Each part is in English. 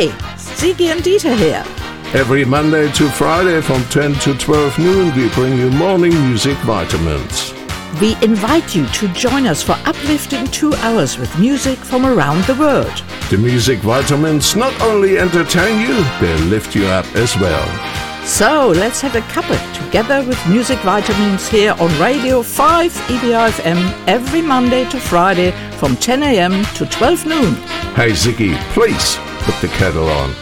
Hey, Ziggy and Dieter here. Every Monday to Friday from 10 to 12 noon, we bring you morning music vitamins. We invite you to join us for uplifting 2 hours with music from around the world. The music vitamins not only entertain you, they lift you up as well. So let's have a cuppa together with music vitamins here on Radio 5 EBI FM every Monday to Friday from 10 a.m. to 12 noon. Hey Ziggy, please put the kettle on.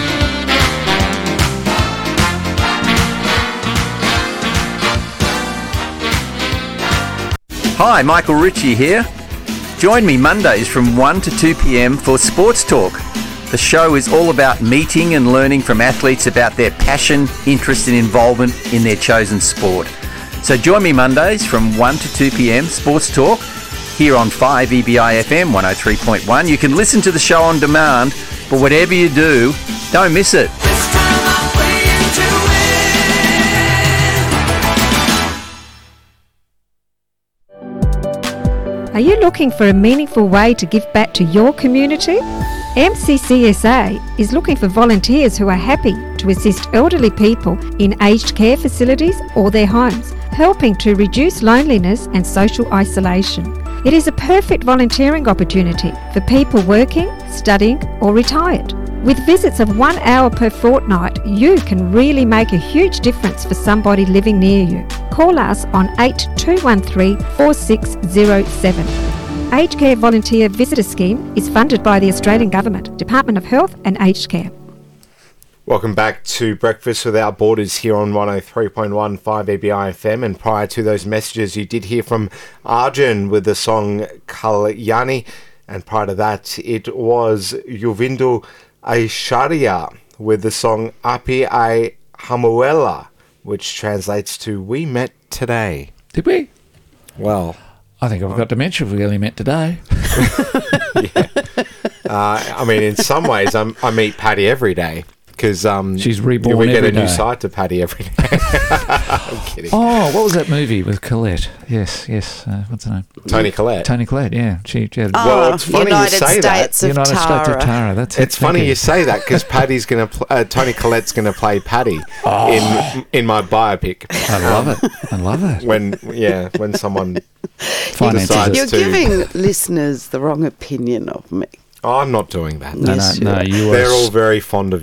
Hi, Michael Ritchie here. Join me Mondays from 1 to 2 p.m. for Sports Talk. The show is all about meeting and learning from athletes about their passion, interest and involvement in their chosen sport. So join me Mondays from 1 to 2 p.m. Sports Talk here on 5 EBI FM 103.1. You can listen to the show on demand, but whatever you do, don't miss it. Are you looking for a meaningful way to give back to your community? MCCSA is looking for volunteers who are happy to assist elderly people in aged care facilities or their homes, helping to reduce loneliness and social isolation. It is a perfect volunteering opportunity for people working, studying or retired. With visits of 1 hour per fortnight, you can really make a huge difference for somebody living near you. Call us on 8213 4607. Aged Care Volunteer Visitor Scheme is funded by the Australian Government, Department of Health and Aged Care. Welcome back to Breakfast Without Borders here on 103.15 EBI FM. And prior to those messages, you did hear from Arjun with the song Kalyani. And prior to that, it was Yuvindu Aishwarya with the song Api Ai Hamuela, which translates to We Met Today. Did we? Well, I think I've got dementia. We only met today. yeah. I mean, in some ways, I meet Patty every day because she's reborn. We get every a new day. side to Patty every day. I'm kidding. Oh, what was that movie with Colette? Yes. What's her name? Toni Collette. Toni Collette. Yeah, she had. Well, it's funny United you say States that. of United Tara. States of Tara. That's it. It's funny you say that because Patty's going to Toni Collette's going to play Patty in my biopic. I love it. I love it. When someone Finances decides You're to. giving listeners the wrong opinion of me. Oh, I'm not doing that. No, Yes, no, you you are. They're all very fond of